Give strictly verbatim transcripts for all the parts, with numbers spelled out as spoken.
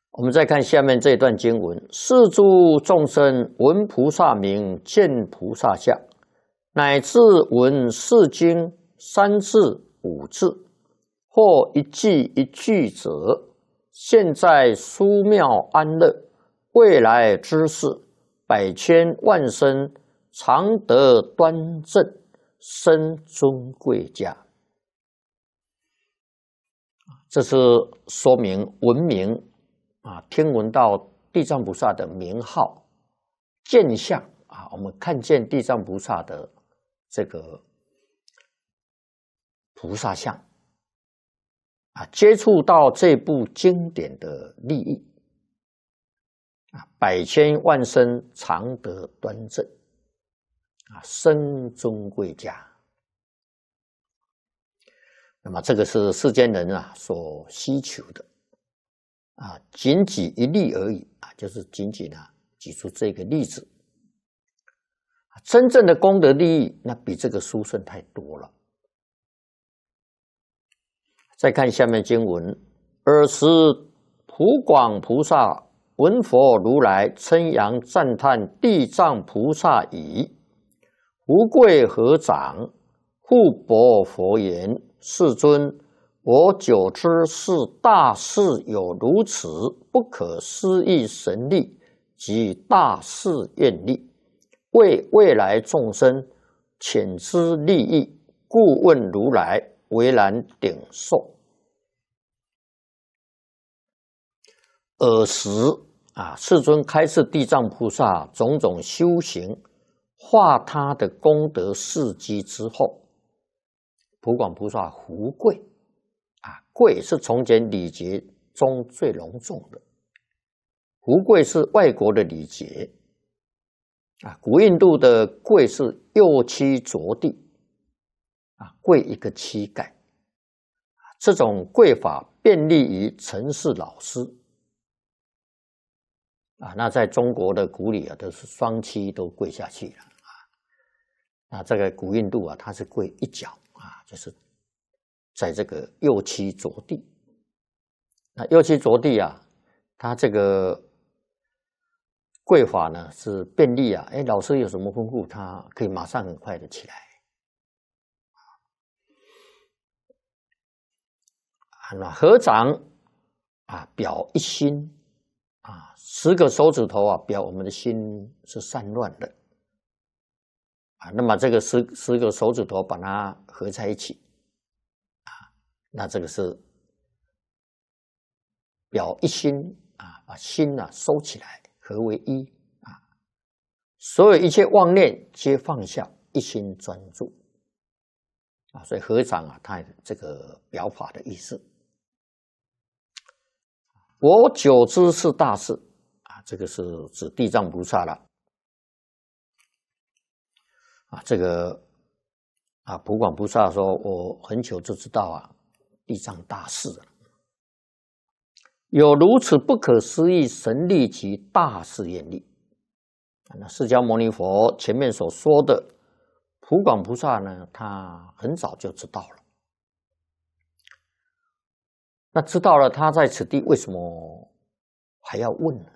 我们再看下面这段经文：是诸众生闻菩萨名，见菩萨相，乃至闻是经三字五字，或一句一句者，现在殊妙安乐，未来之事，百千万生，常得端正，生尊贵家。这是说明闻名啊，听闻到地藏菩萨的名号，见相啊，我们看见地藏菩萨的这个菩萨相啊，接触到这部经典的利益啊，百千万生常得端正啊，生尊贵家。那么这个是世间人啊所希求的啊，仅举一例而已啊，就是仅仅啊举出这个例子。真正的功德利益，那比这个殊胜太多了。再看下面经文：尔时普广菩萨闻佛如来称扬赞叹地藏菩萨已，无贵合掌，复白佛言：世尊，我久知是大事有如此不可思议神力及大誓愿力，为未来众生浅知利益，故问如来，为然顶受。尔时啊，世尊开示地藏菩萨种种修行，化他的功德事迹之后，普广菩萨福贵啊，贵是从前礼节中最隆重的，福贵是外国的礼节啊，古印度的跪是右膝着地啊，跪一个膝盖，这种跪法便利于承事老师啊。那在中国的古礼啊，都是双膝都跪下去了啊。那这个古印度啊，它是跪一脚啊，就是在这个右膝着地。那右膝着地啊，它这个跪法呢是便利啊，哎，老师有什么吩咐，他可以马上很快的起来。啊，那合掌啊，表一心啊，十个手指头啊，表我们的心是散乱的啊。那么这个十十个手指头把它合在一起啊，那这个是表一心啊，把心啊收起来。合为一啊，所有一切妄念皆放下，一心专注啊。所以合掌啊，它这个表法的意思。我久知是大事啊，这个是指地藏菩萨了啊。这个啊，普广菩萨说，我很久就知道啊，地藏大事了。有如此不可思议神力及大誓愿力，那释迦牟尼佛前面所说的普广菩萨呢，他很早就知道了。那知道了，他在此地为什么还要问呢？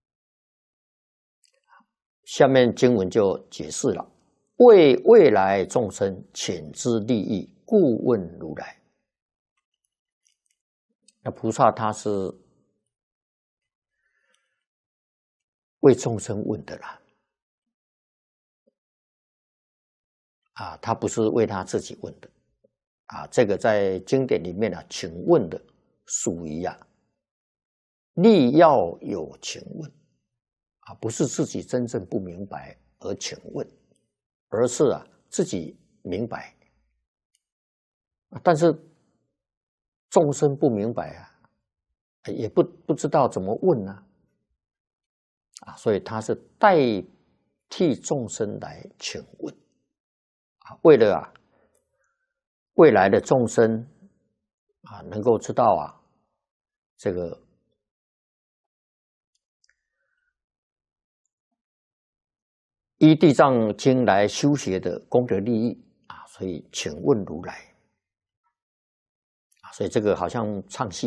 下面经文就解释了：为未来众生浅知利益，故问如来。那菩萨他是为众生问的啦，啊，他不是为他自己问的，啊，这个在经典里面啊，请问的属于啊，力要有请问，啊，不是自己真正不明白而请问，而是啊自己明白，但是众生不明白啊，也不不知道怎么问呢、啊，啊，所以他是代替众生来请问，啊，为了啊未来的众生啊能够知道啊这个依地藏经来修学的功德利益啊，所以请问如来啊，所以这个好像唱戏。